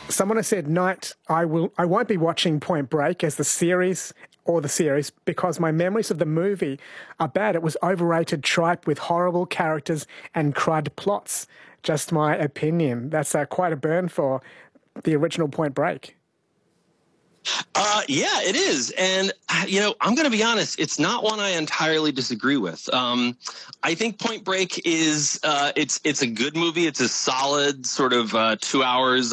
Someone has said, Knight, I won't be watching Point Break as the series because my memories of the movie are bad. It was overrated tripe with horrible characters and crud plots. Just my opinion. That's quite a burn for the original Point Break. Yeah, it is. And, I'm going to be honest, it's not one I entirely disagree with. I think Point Break is, it's a good movie. It's a solid sort of 2 hours